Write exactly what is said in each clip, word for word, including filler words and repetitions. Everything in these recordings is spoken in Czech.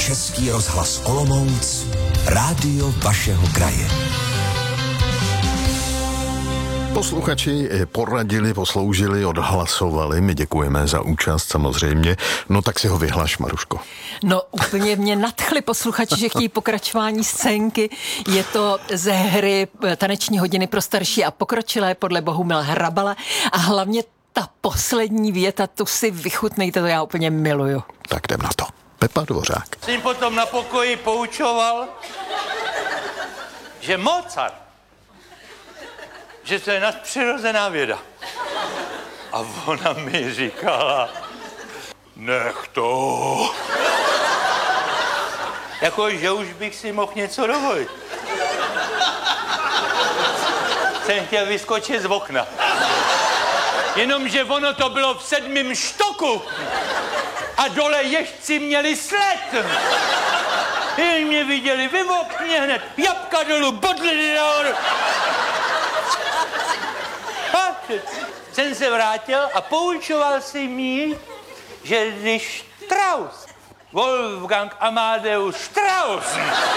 Český rozhlas Olomouc, rádio vašeho kraje. Posluchači poradili, posloužili, odhlasovali. My děkujeme za účast samozřejmě. No tak si ho vyhlaš, Maruško. No úplně mě nadchli posluchači, že chtějí pokračování scénky. Je to ze hry Taneční hodiny pro starší a pokročilé podle Bohumila Hrabala a hlavně ta poslední věta, tu si vychutnejte, to já úplně miluju. Tak jdem na to. Pepa Dvořák. Jsem potom na pokoji poučoval, že Mozart, že to je nadpřirozená věda. A ona mi říkala, nech to. Jako, že už bych si mohl něco dovolit. Jsem chtěl vyskočit z okna. Jenomže ono to bylo v sedmém štoku a dole ježci měli sled. Jen mě viděli vy v okně hned, jabka dolů, bodliny nahoru. A jsem se vrátil a poučoval si mě, že když Strauss, Wolfgang Amadeus Strauss,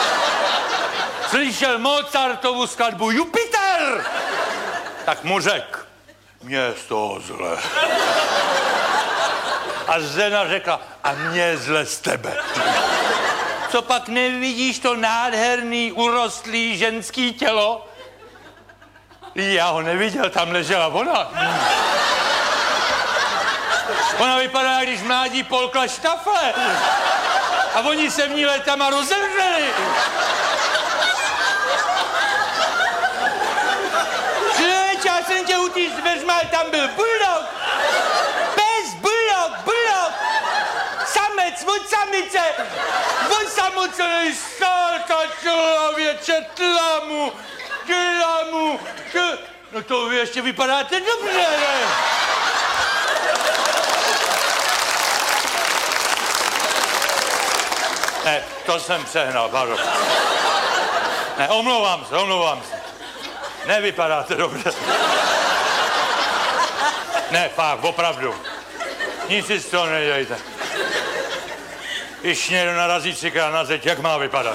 slyšel Mozartovu skladbu Jupiter, tak mu řekl, mně je z toho zle. A Zena řekla, a mně je zle z tebe. Co pak nevidíš to nádherný, urostlý ženský tělo? Já ho neviděl, tam ležela ona. Ona vypadá, když mládí polkla štafle. A oni se v ní letama rozevřeli. Člověče, já jsem tě utíct dveřma, tam byl bulldog. Pes, bulldog, bulldog. Samec od samice. Od samocenej státa člověče, tlamu. Tlamu. Tl... No to vy ještě vypadáte dobře, ne? Ne, to jsem přehnal, pardon. Ne, omlouvám se, omlouvám se. Nevypadáte dobře. Ne, fakt, opravdu. Nic si z toho nedělejte. Když někdo narazí třikrát na zeď, jak má vypadat?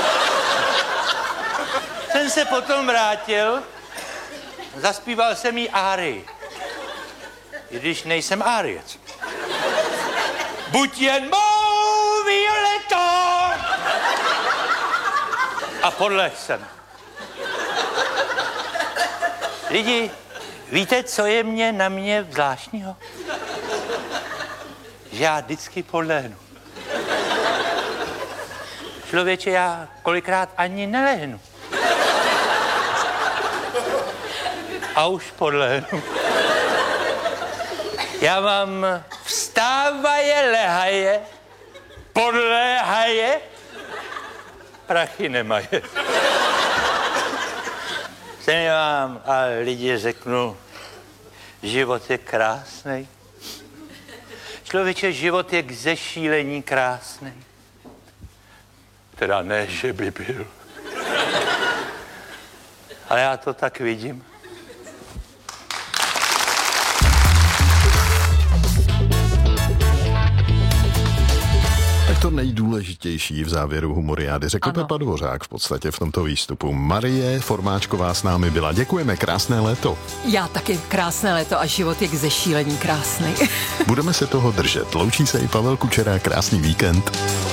Jsem se potom vrátil, zaspíval jsem jí árii. I když nejsem áriec. Buď jen mou violeto! A podlehl jsem. Lidi, víte, co je mě na mě zvláštního? Že já vždycky podlehnu. Člověče, já kolikrát ani nelehnu. A už podlehnu. Já mám vstávaje, lehaje, podléhaje, prachy nemaje. Se vám a lidi řeknu, život je krásnej. Člověče, život je k zešílení krásnej. Teda ne, že by byl. Ale já to tak vidím. To nejdůležitější v závěru humoriády řekl ano. Pepa Dvořák v podstatě v tomto výstupu. Marie Formáčková s námi byla. Děkujeme, krásné léto. Já taky krásné léto a život je k zešílení krásný. Budeme se toho držet. Loučí se i Pavel Kučera, krásný víkend.